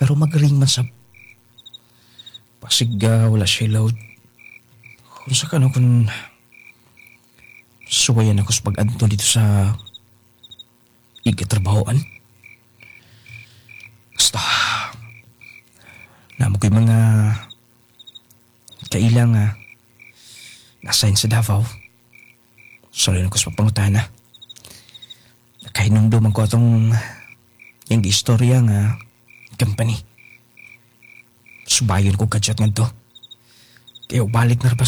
pero magaling man sa pasiga wala siya load. Kung sa kano kung suwayan ako sa pag-adto dito sa igatrabahoan. Basta namo ko'y mga kailang nasign sa Davao. Sorry na ko sa pangutana. Nakahinumduman ko itong yung istorya nga company. Subayon ko kadyat nga to. Kaya balik na pa